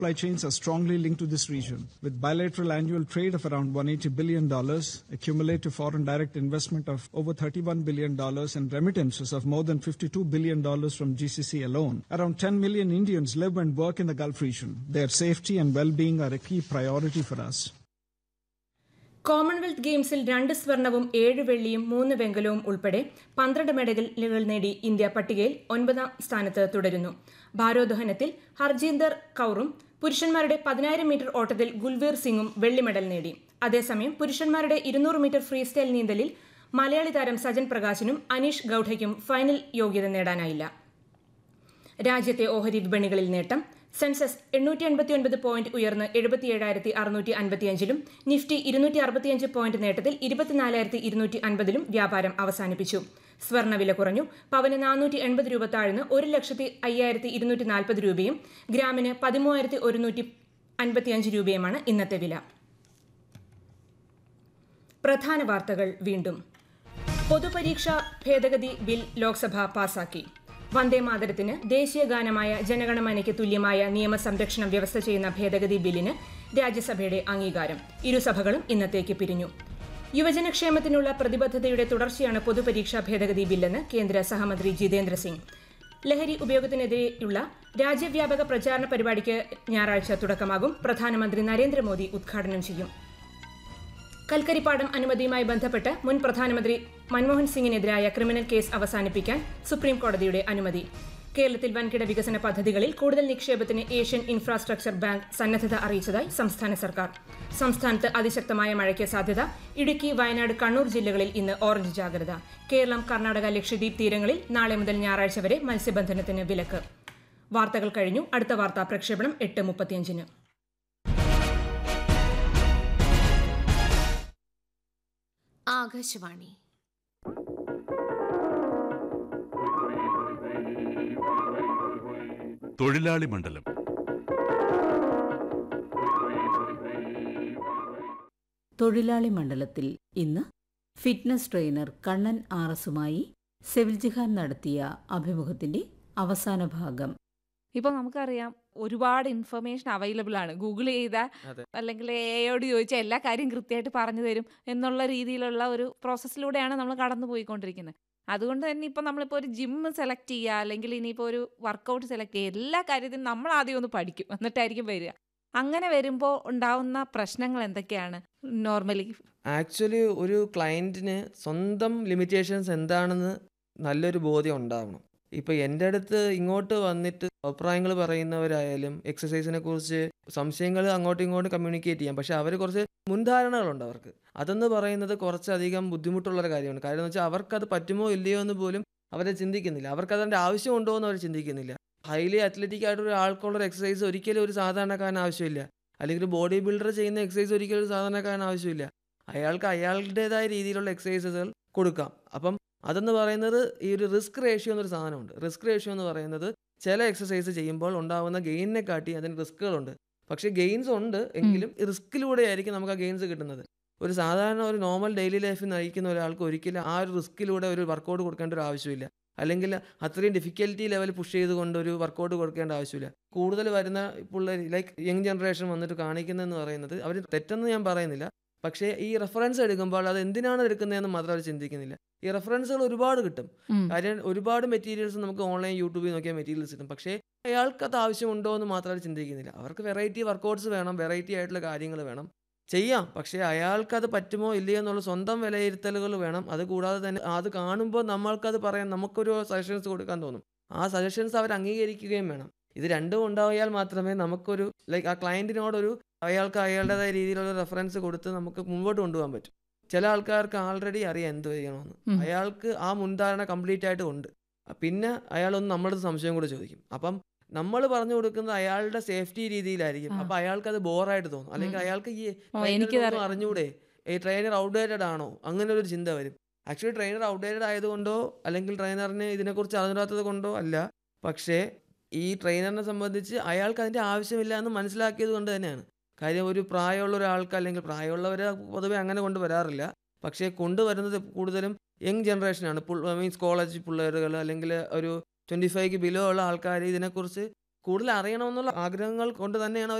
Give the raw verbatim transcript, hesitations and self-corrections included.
Supply chains are strongly linked to this region, with bilateral annual trade of around one hundred eighty billion dollars, accumulative foreign direct investment of over thirty-one billion dollars, and remittances of more than fifty-two billion dollars from G C C alone. Around ten million Indians live and work in the Gulf region. Their safety and well-being are a key priority for us. Commonwealth ഗെയിംസിൽ രണ്ട് സ്വർണവും ഏഴ് വെള്ളിയും മൂന്ന് വെങ്കലവും ഉൾപ്പെടെ പന്ത്രണ്ട് മെഡലുകൾ നേടി ഇന്ത്യ പട്ടികയിൽ ഒൻപതാം സ്ഥാനത്ത് തുടരുന്നു. ഭാരോദ്വഹനത്തിൽ ഹർജീന്ദർ കൌറും പുരുഷന്മാരുടെ പതിനായിരം മീറ്റർ ഓട്ടത്തിൽ ഗുൽവീർ സിംഗും വെള്ളി മെഡൽ നേടി. അതേസമയം പുരുഷന്മാരുടെ ഇരുന്നൂറ് മീറ്റർ ഫ്രീ സ്റ്റൈൽ നീന്തലിൽ മലയാളി താരം സജൻ പ്രകാശിനും അനീഷ് ഗൌഡയ്ക്കും ഫൈനൽ യോഗ്യത നേടാനായില്ല. രാജ്യത്തെ ഓഹരി വിപണികളിൽ നേട്ടം. സെൻസസ് എണ്ണൂറ്റി എൺപത്തി ഒൻപത് പോയിന്റ് ഉയർന്ന് എഴുപത്തിയേഴായിരത്തി അറുന്നൂറ്റി അൻപത്തിയഞ്ചിലും നിഫ്റ്റി ഇരുന്നൂറ്റി അറുപത്തിയഞ്ച് പോയിന്റ് നേട്ടത്തിൽ ഇരുപത്തിനാലായിരത്തി ഇരുന്നൂറ്റി അൻപതിലും വ്യാപാരം അവസാനിപ്പിച്ചു. സ്വർണ്ണവില കുറഞ്ഞു. പവന് നാനൂറ്റി എൺപത് രൂപ താഴ്ന്ന് ഒരു ലക്ഷത്തി അയ്യായിരത്തി ഇരുന്നൂറ്റി നാൽപ്പത് രൂപയും ഗ്രാമിന് പതിമൂവായിരത്തി ഒരുന്നൂറ്റി അൻപത്തിയഞ്ച് രൂപയുമാണ് ഇന്നത്തെ വില. പ്രധാന വാർത്തകൾ വീണ്ടും. പൊതുപരീക്ഷാ ഭേദഗതി ബിൽ ലോക്സഭ പാസാക്കി. വന്ദേമാതരത്തിന് ദേശീയ ഗാനമായ ജനഗണമനയ്ക്ക് തുല്യമായ നിയമസംരക്ഷണം വ്യവസ്ഥ ചെയ്യുന്ന ഭേദഗതി ബില്ലിന് രാജ്യസഭയുടെ അംഗീകാരം. ഇരുസഭകളും ഇന്നത്തേക്ക് പിരിഞ്ഞു. യുവജനക്ഷേമത്തിനുള്ള പ്രതിബദ്ധതയുടെ തുടർച്ചയാണ് പൊതുപരീക്ഷാ ഭേദഗതി ബില്ലെന്ന് കേന്ദ്ര സഹമന്ത്രി ജിതേന്ദ്ര സിംഗ്. ലഹരി ഉപയോഗത്തിനെതിരെയുള്ള രാജ്യവ്യാപക പ്രചാരണ പരിപാടിക്ക് ഞായറാഴ്ച തുടക്കമാകും. പ്രധാനമന്ത്രി നരേന്ദ്രമോദി ഉദ്ഘാടനം ചെയ്യും. കൽക്കരിപ്പാടം അനുമതിയുമായി ബന്ധപ്പെട്ട് മുൻ പ്രധാനമന്ത്രി മൻമോഹൻ സിംഗിനെതിരായ ക്രിമിനൽ കേസ് അവസാനിപ്പിക്കാൻ സുപ്രീം കോടതിയുടെ അനുമതി. കേരളത്തിൽ വൻകിട വികസന പദ്ധതികളിൽ കൂടുതൽ നിക്ഷേപത്തിന് ഏഷ്യൻ ഇൻഫ്രാസ്ട്രക്ചർ ബാങ്ക് സന്നദ്ധത അറിയിച്ചതായി സംസ്ഥാന സർക്കാർ. സംസ്ഥാനത്ത് അതിശക്തമായ മഴയ്ക്ക് സാധ്യത. ഇടുക്കി, വയനാട്, കണ്ണൂർ ജില്ലകളിൽ ഇന്ന് ഓറഞ്ച് ജാഗ്രത. കേരളം, കർണാടക, ലക്ഷദ്വീപ് തീരങ്ങളിൽ നാളെ മുതൽ ഞായറാഴ്ച വരെ മത്സ്യബന്ധനത്തിന് വിലക്ക്. വാർത്തകൾ കഴിഞ്ഞു. അടുത്ത വാർത്താ പ്രക്ഷേപണം എട്ട് മുപ്പത്തിയഞ്ചിന്. ആകാശവാണി. തൊഴിലാളി മണ്ഡലം. തൊഴിലാളി മണ്ഡലത്തിൽ ഇന്ന് fitness trainer Kannan R എസുമായി Sevil Jihan നടത്തിയ അഭിമുഖത്തിന്റെ അവസാന ഭാഗം. ഇപ്പം നമുക്കറിയാം ഒരുപാട് ഇൻഫർമേഷൻ അവൈലബിൾ ആണ്. ഗൂഗിൾ ചെയ്താൽ അല്ലെങ്കിൽ എയോട് ചോദിച്ചാൽ എല്ലാ കാര്യം കൃത്യമായിട്ട് പറഞ്ഞു തരും എന്നുള്ള രീതിയിലുള്ള ഒരു പ്രോസസ്സിലൂടെയാണ് നമ്മൾ കടന്നു പോയിക്കൊണ്ടിരിക്കുന്നത്. അതുകൊണ്ട് തന്നെ ഇപ്പം നമ്മളിപ്പോൾ ഒരു ജിം സെലക്ട് ചെയ്യുക അല്ലെങ്കിൽ ഇനിയിപ്പോൾ ഒരു വർക്കൗട്ട് സെലക്ട് ചെയ്യുക, എല്ലാ കാര്യത്തിനും നമ്മൾ ആദ്യം ഒന്ന് പഠിക്കും, എന്നിട്ടായിരിക്കും വരിക. അങ്ങനെ വരുമ്പോൾ ഉണ്ടാവുന്ന പ്രശ്നങ്ങൾ എന്തൊക്കെയാണ് നോർമലി? ആക്ച്വലി ഒരു ക്ലയൻറ്റിന് സ്വന്തം ലിമിറ്റേഷൻസ് എന്താണെന്ന് നല്ലൊരു ബോധ്യം ഉണ്ടാവണം. ഇപ്പോൾ എൻ്റെ അടുത്ത് ഇങ്ങോട്ട് വന്നിട്ട് അഭിപ്രായങ്ങൾ പറയുന്നവരായാലും എക്സസൈസിനെ കുറിച്ച് സംശയങ്ങൾ അങ്ങോട്ടും ഇങ്ങോട്ടും കമ്മ്യൂണിക്കേറ്റ് ചെയ്യാം. പക്ഷേ അവർ കുറച്ച് മുൻധാരണകളുണ്ട് അവർക്ക്. അതെന്ന് പറയുന്നത് കുറച്ചധികം ബുദ്ധിമുട്ടുള്ളൊരു കാര്യമാണ്. കാര്യം എന്ന് വെച്ചാൽ അവർക്കത് പറ്റുമോ ഇല്ലയോ എന്ന് പോലും അവരെ ചിന്തിക്കുന്നില്ല. അവർക്കതിൻ്റെ ആവശ്യമുണ്ടോ എന്ന് അവർ ചിന്തിക്കുന്നില്ല. ഹൈലി അത്ലറ്റിക് ആയിട്ടൊരു ആൾക്കുള്ളൊരു എക്സസൈസ് ഒരിക്കലും ഒരു സാധാരണക്കാരൻ ആവശ്യമില്ല. അല്ലെങ്കിൽ ഒരു ബോഡി ബിൽഡർ ചെയ്യുന്ന എക്സസൈസ് ഒരിക്കലും ഒരു സാധാരണക്കാരൻ ആവശ്യമില്ല. അയാൾക്ക് അയാളുടേതായ രീതിയിലുള്ള എക്സസൈസുകൾ കൊടുക്കാം. അപ്പം അതെന്ന് പറയുന്നത് ഈ ഒരു റിസ്ക് റേഷ്യോ എന്നൊരു സാധനമുണ്ട്. റിസ്ക് റേഷ്യോ എന്ന് പറയുന്നത് ചില എക്സസൈസ് ചെയ്യുമ്പോൾ ഉണ്ടാകുന്ന ഗെയിനിനെ കാട്ടി അതിന് റിസ്കുകളുണ്ട്. പക്ഷേ ഗെയിൻസ് ഉണ്ട് എങ്കിലും റിസ്കിലൂടെ ആയിരിക്കും നമുക്ക് ആ ഗെയിൻസ് കിട്ടുന്നത്. ഒരു സാധാരണ ഒരു നോർമൽ ഡെയിലി ലൈഫിൽ നയിക്കുന്ന ഒരാൾക്ക് ഒരിക്കലും ആ ഒരു റിസ്കിലൂടെ ഒരു വർക്കൗട്ട് കൊടുക്കേണ്ട ഒരു ആവശ്യമില്ല. അല്ലെങ്കിൽ അത്രയും ഡിഫിക്കൽറ്റി ലെവൽ പുഷ് ചെയ്തുകൊണ്ട് ഒരു വർക്കൗട്ട് കൊടുക്കേണ്ട ആവശ്യമില്ല. കൂടുതൽ വരുന്ന പിള്ളേർ ലൈക്ക് യങ് ജനറേഷൻ വന്നിട്ട് കാണിക്കുന്നതെന്ന് പറയുന്നത് അവർ തെറ്റെന്ന് ഞാൻ പറയുന്നില്ല. പക്ഷേ ഈ റെഫറൻസ് എടുക്കുമ്പോൾ അത് എന്തിനാണ് എടുക്കുന്നതെന്ന് മാത്രം അവർ ചിന്തിക്കുന്നില്ല. ഈ റെഫറൻസുകൾ ഒരുപാട് കിട്ടും. കാര്യം ഒരുപാട് മെറ്റീരിയൽസ് നമുക്ക് ഓൺലൈൻ യൂട്യൂബിൽ നോക്കിയാൽ മെറ്റീരിയൽസ് കിട്ടും. പക്ഷേ അയാൾക്ക് അത് ആവശ്യമുണ്ടോ എന്ന് മാത്രം അവർ ചിന്തിക്കുന്നില്ല. അവർക്ക് വെറൈറ്റി വർക്കൗട്ട്സ് വേണം, വെറൈറ്റി ആയിട്ടുള്ള കാര്യങ്ങൾ വേണം, ചെയ്യാം. പക്ഷേ അയാൾക്കത് പറ്റുമോ ഇല്ലയോ എന്നുള്ള സ്വന്തം വിലയിരുത്തലുകൾ വേണം. അതുകൂടാതെ തന്നെ അത് കാണുമ്പോൾ നമ്മൾക്കത് പറയാൻ നമുക്കൊരു സജഷൻസ് കൊടുക്കാൻ തോന്നും. ആ സജഷൻസ് അവർ അംഗീകരിക്കുകയും വേണം. ഇത് രണ്ടും ഉണ്ടായാൽ മാത്രമേ നമുക്കൊരു ലൈക്ക് ആ ക്ലയൻറ്റിനോടൊരു അയാൾക്ക് അയാളുടേതായ രീതിയിലുള്ള റെഫറൻസ് കൊടുത്ത് നമുക്ക് മുമ്പോട്ട് കൊണ്ടുപോകാൻ പറ്റും. ചില ആൾക്കാർക്ക് ആൾറെഡി അറിയാം എന്ത് ചെയ്യണമെന്ന്. അയാൾക്ക് ആ മുൻധാരണ കംപ്ലീറ്റ് ആയിട്ട് ഉണ്ട്. പിന്നെ അയാളൊന്ന് നമ്മുടെ സംശയം കൂടെ ചോദിക്കും. അപ്പം നമ്മൾ പറഞ്ഞു കൊടുക്കുന്നത് അയാളുടെ സേഫ്റ്റി രീതിയിലായിരിക്കും. അപ്പൊ അയാൾക്ക് അത് ബോറായിട്ട് തോന്നും. അല്ലെങ്കിൽ അയാൾക്ക് ഈ അറിഞ്ഞൂടെ, ഈ ട്രെയിനർ ഔട്ട്ഡേറ്റഡ് ആണോ, അങ്ങനെ ഒരു ചിന്ത വരും. ആക്ച്വലി ട്രെയിനർ ഔട്ട്ഡേറ്റഡ് ആയതുകൊണ്ടോ അല്ലെങ്കിൽ ട്രെയിനറിന് ഇതിനെക്കുറിച്ച് അറിഞ്ഞിടാത്തത് കൊണ്ടോ അല്ല. പക്ഷേ ഈ ട്രെയിനറിനെ സംബന്ധിച്ച് അയാൾക്ക് അതിൻ്റെ ആവശ്യമില്ല എന്ന് മനസ്സിലാക്കിയത് കൊണ്ട് തന്നെയാണ്. കാര്യം ഒരു പ്രായമുള്ള ഒരാൾക്ക്, അല്ലെങ്കിൽ പ്രായമുള്ളവരെ പൊതുവെ അങ്ങനെ കൊണ്ടുവരാറില്ല. പക്ഷേ കൊണ്ടുവരുന്നത് കൂടുതലും യങ് ജനറേഷനാണ്. മീൻസ് കോളേജ് പിള്ളേരുകൾ അല്ലെങ്കിൽ ഒരു ട്വൻറ്റി ഫൈവ്ക്ക് ബിലോ ഉള്ള ആൾക്കാർ ഇതിനെക്കുറിച്ച് കൂടുതൽ അറിയണമെന്നുള്ള ആഗ്രഹങ്ങൾ കൊണ്ട് തന്നെയാണ്